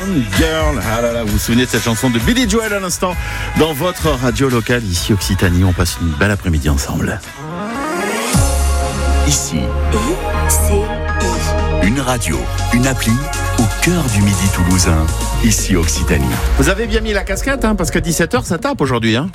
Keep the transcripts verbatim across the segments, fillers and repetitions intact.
Girl, ah là là, vous vous souvenez de cette chanson de Billy Joel à l'instant dans votre radio locale ici Occitanie. On passe une belle après-midi ensemble. Ici, I C I. une radio, une appli au cœur du midi toulousain. Ici Occitanie. Vous avez bien mis la casquette, hein, parce qu'à dix-sept heures ça tape aujourd'hui, hein.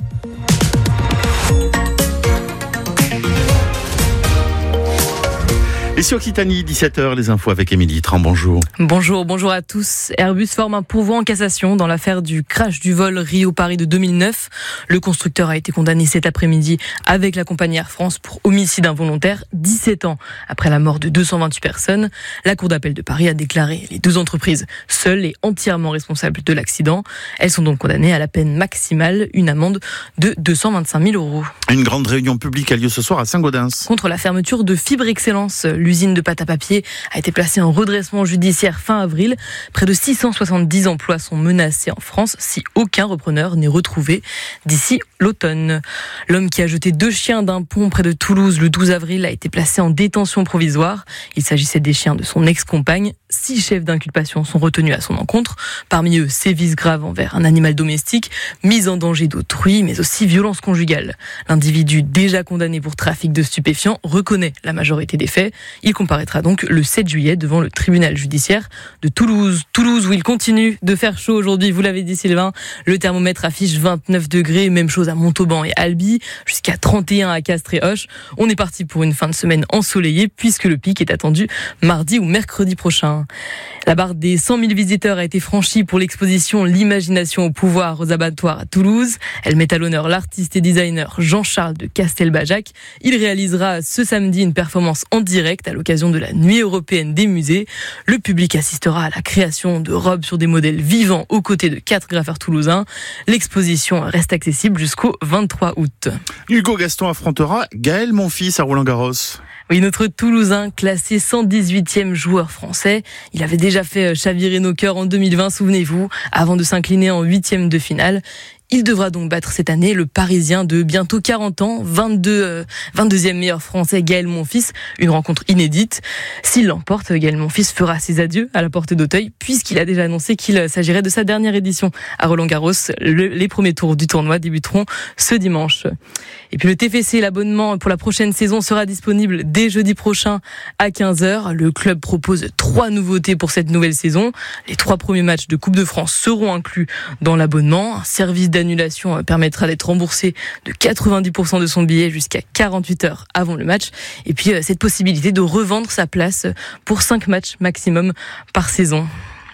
Ici Occitanie, dix-sept heures, les infos avec Émilie Tran, bonjour. Bonjour, bonjour à tous. Airbus forme un pourvoi en cassation dans l'affaire du crash du vol Rio-Paris de deux mille neuf. Le constructeur a été condamné cet après-midi avec la compagnie Air France pour homicide involontaire, dix-sept ans après la mort de deux cent vingt-huit personnes. La Cour d'appel de Paris a déclaré les deux entreprises seules et entièrement responsables de l'accident. Elles sont donc condamnées à la peine maximale, une amende de deux cent vingt-cinq mille euros. Une grande réunion publique a lieu ce soir à Saint-Gaudens. Contre la fermeture de Fibre Excellence, l'usine de pâte à papier a été placée en redressement judiciaire fin avril. Près de six cent soixante-dix emplois sont menacés en France si aucun repreneur n'est retrouvé d'ici l'automne. L'homme qui a jeté deux chiens d'un pont près de Toulouse le douze avril a été placé en détention provisoire. Il s'agissait des chiens de son ex-compagne. Six chefs d'inculpation sont retenus à son encontre. Parmi eux, sévices graves envers un animal domestique, mise en danger d'autrui, mais aussi violence conjugale. L'individu déjà condamné pour trafic de stupéfiants reconnaît la majorité des faits. Il comparaîtra donc le sept juillet devant le tribunal judiciaire de Toulouse. Toulouse où il continue de faire chaud aujourd'hui, vous l'avez dit Sylvain. Le thermomètre affiche vingt-neuf degrés, même chose à Montauban et Albi, jusqu'à trente et un à Castres et Auch. On est parti pour une fin de semaine ensoleillée puisque le pic est attendu mardi ou mercredi prochain. La barre des cent mille visiteurs a été franchie pour l'exposition L'imagination au pouvoir aux abattoirs à Toulouse. Elle met à l'honneur l'artiste et designer Jean-Charles de Castelbajac. Il réalisera ce samedi une performance en direct à l'occasion de la Nuit européenne des musées. Le public assistera à la création de robes sur des modèles vivants aux côtés de quatre graffeurs toulousains. L'exposition reste accessible jusqu'au vingt-trois août. Hugo Gaston affrontera Gaël Monfils à Roland-Garros. Oui, notre Toulousain, classé cent dix-huitième joueur français. Il avait déjà fait chavirer nos cœurs en deux mille vingt, souvenez-vous, avant de s'incliner en huitième de finale. Il devra donc battre cette année le Parisien de bientôt quarante ans, vingt-deux, euh, vingt-deuxième meilleur français Gaël Monfils. Une rencontre inédite. S'il l'emporte, Gaël Monfils fera ses adieux à la porte d'Auteuil, puisqu'il a déjà annoncé qu'il s'agirait de sa dernière édition à Roland-Garros. Le, les premiers tours du tournoi débuteront ce dimanche. Et puis le T F C, l'abonnement pour la prochaine saison sera disponible dès jeudi prochain à quinze heures. Le club propose trois nouveautés pour cette nouvelle saison. Les trois premiers matchs de Coupe de France seront inclus dans l'abonnement. Un service d'annulation permettra d'être remboursé de quatre-vingt-dix pour cent de son billet jusqu'à quarante-huit heures avant le match. Et puis cette possibilité de revendre sa place pour cinq matchs maximum par saison.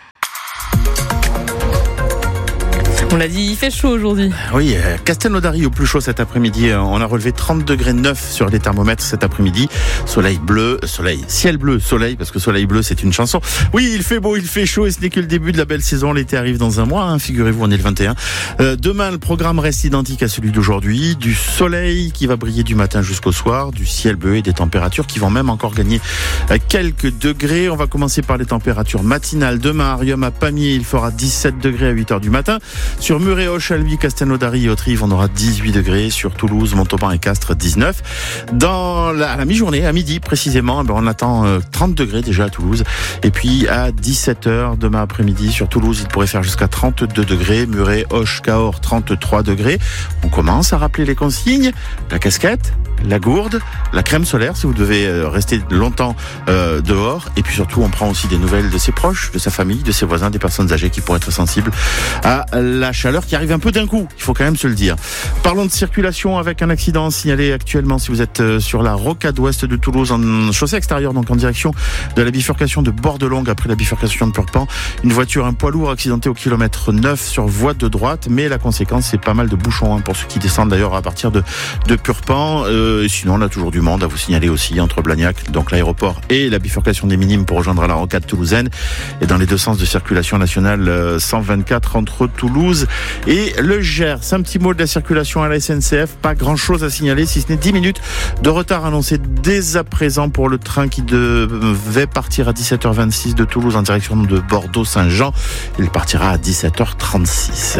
On l'a dit, il fait chaud aujourd'hui. Oui, Castelnaudary au plus chaud cet après-midi. On a relevé trente degrés neuf sur les thermomètres cet après-midi. Soleil bleu, soleil, ciel bleu, soleil, parce que soleil bleu c'est une chanson. Oui, il fait beau, il fait chaud et ce n'est que le début de la belle saison. L'été arrive dans un mois, hein, figurez-vous, on est le vingt et un. Euh, demain, le programme reste identique à celui d'aujourd'hui. Du soleil qui va briller du matin jusqu'au soir, du ciel bleu et des températures qui vont même encore gagner quelques degrés. On va commencer par les températures matinales. Demain, à Riom, à Pamiers, il fera dix-sept degrés à huit heures du matin. Sur Muret, Auch, Albi, Castelnaudary et Autrive, on aura dix-huit degrés. Sur Toulouse, Montauban et Castres, dix-neuf. Dans la, à la mi-journée, à midi précisément, on attend euh, trente degrés déjà à Toulouse. Et puis à dix-sept heures, demain après-midi, sur Toulouse, il pourrait faire jusqu'à trente-deux degrés. Muret, Auch, Cahors, trente-trois degrés. On commence à rappeler les consignes. La casquette, la gourde, la crème solaire si vous devez rester longtemps euh, dehors. Et puis surtout, on prend aussi des nouvelles de ses proches, de sa famille, de ses voisins, des personnes âgées qui pourraient être sensibles à la chaleur qui arrive un peu d'un coup, il faut quand même se le dire. Parlons de circulation avec un accident signalé actuellement si vous êtes sur la rocade ouest de Toulouse en chaussée extérieure, donc en direction de la bifurcation de Bordelongue après la bifurcation de Purpan. Une voiture, un poids lourd accidenté au kilomètre neuf sur voie de droite, mais la conséquence c'est pas mal de bouchons hein, pour ceux qui descendent d'ailleurs à partir de, de Purpan. Euh, sinon on a toujours du monde à vous signaler aussi entre Blagnac, donc l'aéroport et la bifurcation des Minimes pour rejoindre la rocade toulousaine et dans les deux sens de circulation nationale cent vingt-quatre entre Toulouse et le Gers. Un petit mot de la circulation à la S N C F, pas grand chose à signaler si ce n'est dix minutes de retard annoncé dès à présent pour le train qui devait partir à dix-sept heures vingt-six de Toulouse en direction de Bordeaux-Saint-Jean. Il partira à dix-sept heures trente-six.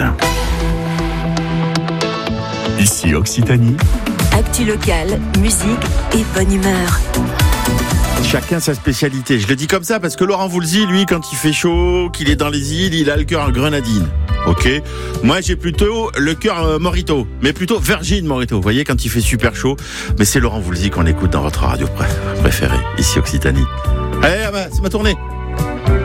Ici Occitanie. Actu locale, musique et bonne humeur. Chacun sa spécialité. Je le dis comme ça parce que Laurent Voulzy, lui, quand il fait chaud, qu'il est dans les îles, il a le cœur grenadine. Ok. Moi, j'ai plutôt le cœur euh, Morito, mais plutôt Virgin Morito. Vous voyez, quand il fait super chaud. Mais c'est Laurent Voulzy qu'on écoute dans votre radio pré- préférée, ici Occitanie. Allez, ah bah, c'est ma tournée.